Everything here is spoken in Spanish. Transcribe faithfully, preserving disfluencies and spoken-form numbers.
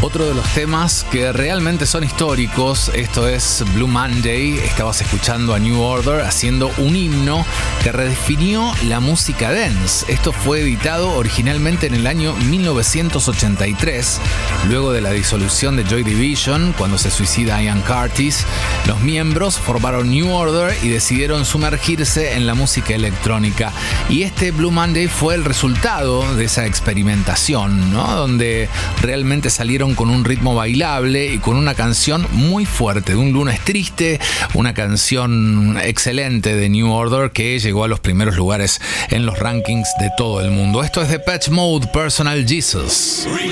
Otro de los temas que realmente son históricos, esto es Blue Monday. Estabas escuchando a New Order haciendo un himno que redefinió la música dance. Esto fue editado originalmente en el año mil novecientos ochenta y tres, luego de la disolución de Joy Division, cuando se suicida Ian Curtis. Los miembros formaron New Order y decidieron sumergirse en la música electrónica. Y este Blue Monday fue el resultado de esa experimentación, ¿no? Donde realmente salieron con un ritmo bailable y con una canción muy fuerte, de un lunes triste, una canción excelente de New Order que llegó a los primeros lugares en los rankings de todo el mundo. Esto es Depeche Mode, Personal Jesus. Remember